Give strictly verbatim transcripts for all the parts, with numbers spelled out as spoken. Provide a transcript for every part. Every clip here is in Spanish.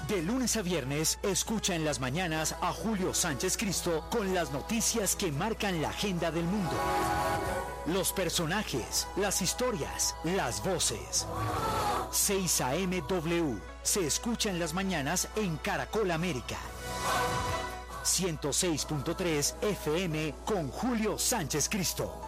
De lunes a viernes, escucha en las mañanas a Julio Sánchez Cristo con las noticias que marcan la agenda del mundo. Los personajes, las historias, las voces. seis A M W se escucha en las mañanas en Caracol América. ciento seis punto tres F M con Julio Sánchez Cristo.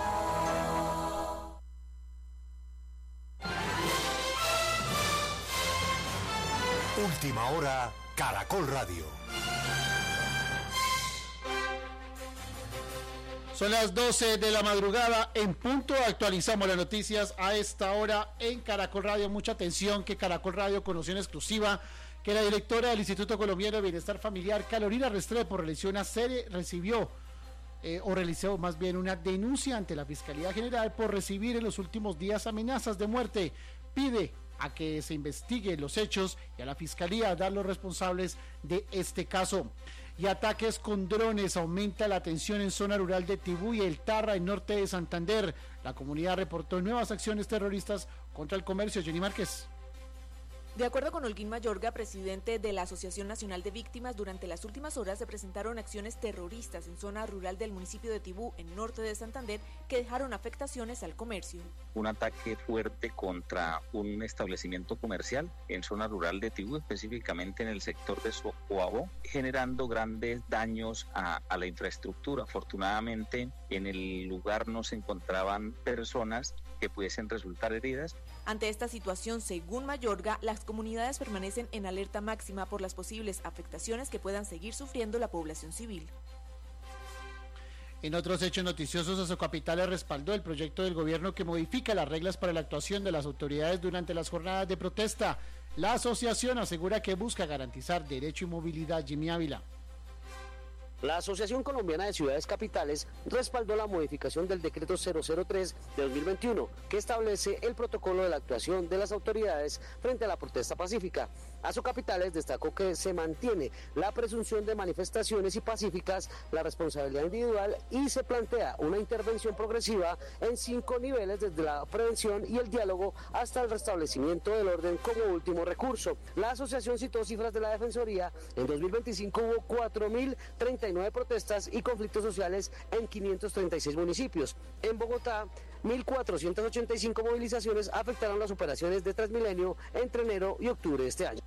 Última hora, Caracol Radio. Son las doce de la madrugada en punto. Actualizamos las noticias a esta hora en Caracol Radio. Mucha atención, que Caracol Radio conoció en exclusiva que la directora del Instituto Colombiano de Bienestar Familiar, Carolina Restrepo, realizó una serie, recibió eh, o realizó más bien una denuncia ante la Fiscalía General por recibir en los últimos días amenazas de muerte. Pide a que se investiguen los hechos y a la Fiscalía a dar los responsables de este caso. Y ataques con drones, aumenta la tensión en zona rural de Tibú y El Tarra, en norte de Santander. La comunidad reportó nuevas acciones terroristas contra el comercio. Jenny Márquez. De acuerdo con Holguín Mayorga, presidente de la Asociación Nacional de Víctimas, durante las últimas horas se presentaron acciones terroristas en zona rural del municipio de Tibú, en norte de Santander, que dejaron afectaciones al comercio. Un ataque fuerte contra un establecimiento comercial en zona rural de Tibú, específicamente en el sector de Socoabo, generando grandes daños a, a la infraestructura. Afortunadamente, en el lugar no se encontraban personas que pudiesen resultar heridas. Ante esta situación, según Mayorga, las comunidades permanecen en alerta máxima por las posibles afectaciones que puedan seguir sufriendo la población civil. En otros hechos noticiosos, Asocapitales respaldó el proyecto del gobierno que modifica las reglas para la actuación de las autoridades durante las jornadas de protesta. La asociación asegura que busca garantizar derecho y movilidad. Jimmy Ávila. La Asociación Colombiana de Ciudades Capitales respaldó la modificación del decreto cero cero tres de dos mil veintiuno, que establece el protocolo de la actuación de las autoridades frente a la protesta pacífica. Asocapitales destacó que se mantiene la presunción de manifestaciones y pacíficas, la responsabilidad individual, y se plantea una intervención progresiva en cinco niveles, desde la prevención y el diálogo hasta el restablecimiento del orden como último recurso. La asociación citó cifras de la Defensoría. En dos mil veinticinco hubo cuatro mil treinta y nueve protestas y conflictos sociales en quinientos treinta y seis municipios. En Bogotá, mil cuatrocientas ochenta y cinco movilizaciones afectaron las operaciones de Transmilenio entre enero y octubre de este año.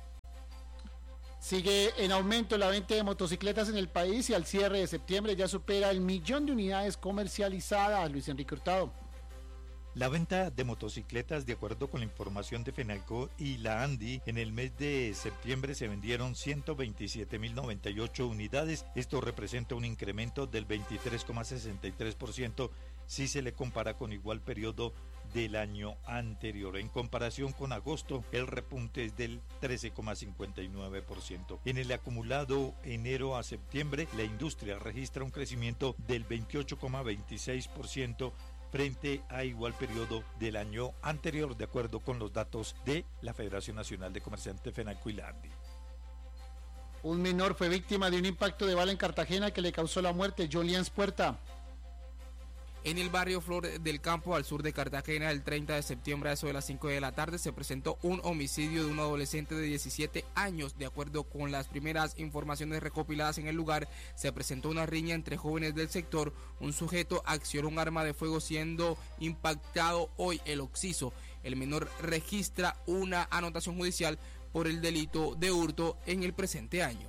Sigue en aumento la venta de motocicletas en el país y al cierre de septiembre ya supera el millón de unidades comercializadas. Luis Enrique Hurtado. La venta de motocicletas, de acuerdo con la información de Fenalco y la ANDI, en el mes de septiembre se vendieron ciento veintisiete mil noventa y ocho unidades. Esto representa un incremento del veintitrés coma sesenta y tres por ciento si se le compara con igual periodo del año anterior. En comparación con agosto, el repunte es del trece coma cincuenta y nueve por ciento. En el acumulado enero a septiembre, la industria registra un crecimiento del veintiocho coma veintiséis por ciento frente a igual periodo del año anterior, de acuerdo con los datos de la Federación Nacional de Comerciantes Fenalco y la ANDI. Un menor fue víctima de un impacto de bala en Cartagena que le causó la muerte. Jolians Puerta. En el barrio Flor del Campo, al sur de Cartagena, el treinta de septiembre a eso de las cinco de la tarde, se presentó un homicidio de un adolescente de diecisiete años. De acuerdo con las primeras informaciones recopiladas en el lugar, se presentó una riña entre jóvenes del sector. Un sujeto accionó un arma de fuego, siendo impactado hoy el occiso. El menor registra una anotación judicial por el delito de hurto en el presente año.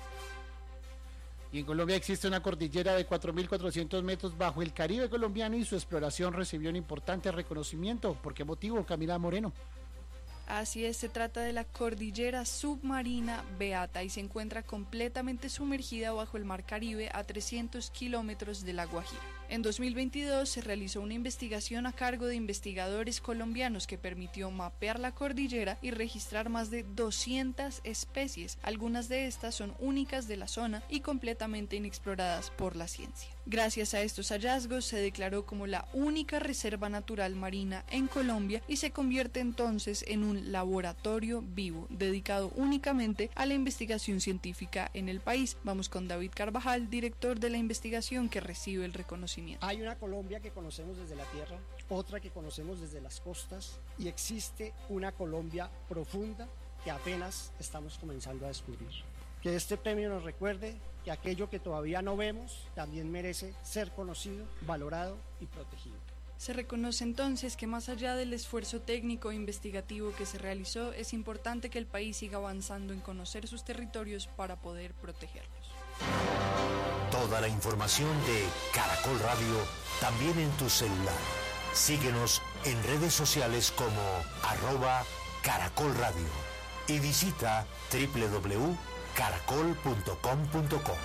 Y en Colombia existe una cordillera de cuatro mil cuatrocientos metros bajo el Caribe colombiano y su exploración recibió un importante reconocimiento. ¿Por qué motivo, Camila Moreno? Así es, se trata de la cordillera submarina Beata y se encuentra completamente sumergida bajo el mar Caribe a trescientos kilómetros de La Guajira. En dos mil veintidós se realizó una investigación a cargo de investigadores colombianos que permitió mapear la cordillera y registrar más de doscientas especies. Algunas de estas son únicas de la zona y completamente inexploradas por la ciencia. Gracias a estos hallazgos se declaró como la única reserva natural marina en Colombia y se convierte entonces en un laboratorio vivo dedicado únicamente a la investigación científica en el país. Vamos con David Carvajal, director de la investigación que recibe el reconocimiento. Hay una Colombia que conocemos desde la tierra, otra que conocemos desde las costas y existe una Colombia profunda que apenas estamos comenzando a descubrir. Que este premio nos recuerde que aquello que todavía no vemos también merece ser conocido, valorado y protegido. Se reconoce entonces que más allá del esfuerzo técnico e investigativo que se realizó, es importante que el país siga avanzando en conocer sus territorios para poder protegerlos. Toda la información de Caracol Radio también en tu celular. Síguenos en redes sociales como arroba Caracol Radio y visita doble u doble u doble u punto caracol punto com punto co.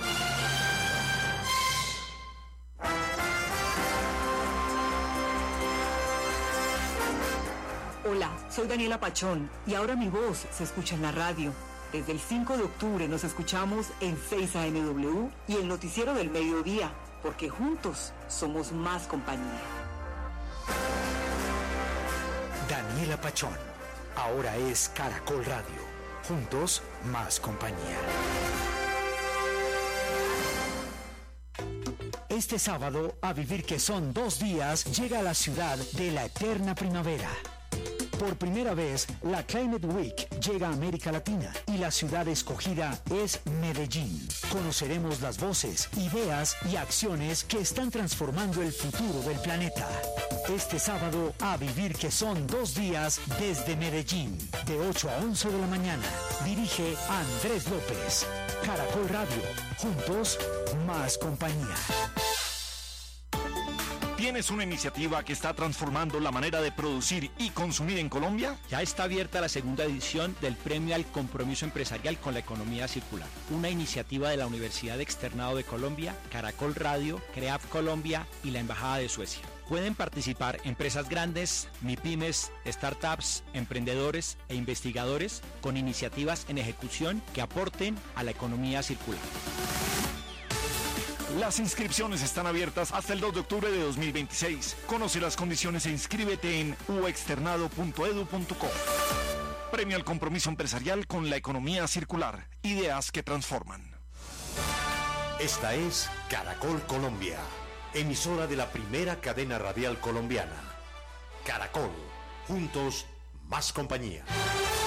Hola, soy Daniela Pachón y ahora mi voz se escucha en la radio. Desde el cinco de octubre nos escuchamos en seis A M W y el noticiero del mediodía, porque juntos somos más compañía. Daniela Pachón, ahora es Caracol Radio. Juntos, más compañía. Este sábado, a vivir que son dos días, llega a la ciudad de la eterna primavera. Por primera vez, la Climate Week llega a América Latina y la ciudad escogida es Medellín. Conoceremos las voces, ideas y acciones que están transformando el futuro del planeta. Este sábado, a vivir que son dos días desde Medellín, de ocho a once de la mañana. Dirige Andrés López. Caracol Radio. Juntos, más compañía. ¿Tienes una iniciativa que está transformando la manera de producir y consumir en Colombia? Ya está abierta la segunda edición del Premio al Compromiso Empresarial con la Economía Circular, una iniciativa de la Universidad Externado de Colombia, Caracol Radio, CREAF Colombia y la Embajada de Suecia. Pueden participar empresas grandes, MIPYMES, startups, emprendedores e investigadores con iniciativas en ejecución que aporten a la economía circular. Las inscripciones están abiertas hasta el dos de octubre de dos mil veintiséis. Conoce las condiciones e inscríbete en u externado punto edu punto co. Premio al compromiso empresarial con la economía circular. Ideas que transforman. Esta es Caracol Colombia, emisora de la primera cadena radial colombiana. Caracol, juntos, más compañía.